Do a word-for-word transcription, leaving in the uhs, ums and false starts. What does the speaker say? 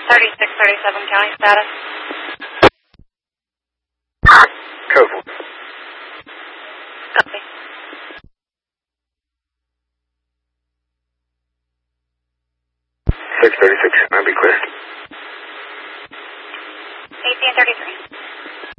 thirty-six thirty-seven county status. Code. Copy. six thirty-six, can I be clear? eighteen thirty-three.